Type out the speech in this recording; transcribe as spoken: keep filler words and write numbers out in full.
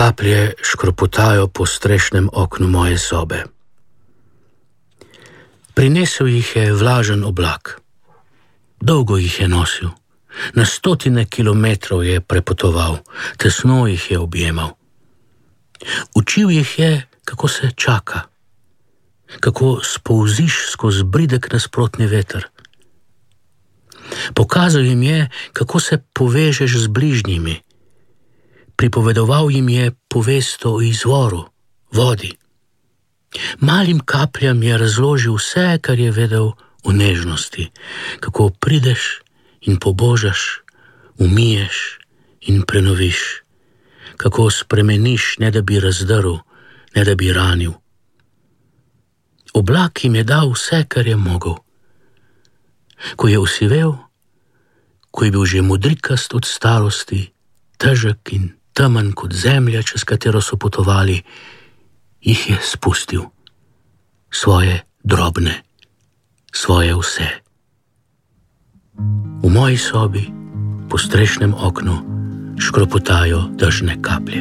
kaplje škropotajo po strešnem oknu moje sobe. Prinesel jih je vlažen oblak. Dolgo jih je nosil. Na stotine kilometrov je prepotoval, tesno jih je objemal. Učil jih je, kako se čaka, kako spolziš skozi bridek nasprotni veter. Pokazal jim je, kako se povežeš z bližnjimi. Pripovedoval jim je povest o izvoru, vodi. Malim kapljam je razložil vse, kar je vedel o nežnosti, kako prideš in pobožaš, umiješ in prenoviš, kako spremeniš, ne da bi razdrl, ne da bi ranil. Oblak jim je dal vse, kar je mogel. Ko je osivel, ko je bil že modrikast od starosti, težek in temen kot zemlja, čez katero so potovali, jih je spustil, svoje drobne, svoje vse. V moji sobi, po strešnem oknu, škropotajo dežne kaplje.